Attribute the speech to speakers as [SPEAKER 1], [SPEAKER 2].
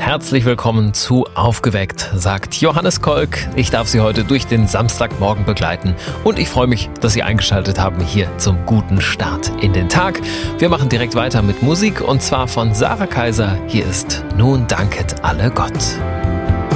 [SPEAKER 1] Herzlich willkommen zu Aufgeweckt, sagt Johannes Kolk. Ich darf Sie heute durch den Samstagmorgen begleiten und ich freue mich, dass Sie eingeschaltet haben hier zum guten Start in den Tag. Wir machen direkt weiter mit Musik und zwar von Sarah Kaiser. Hier ist Nun danket alle Gott.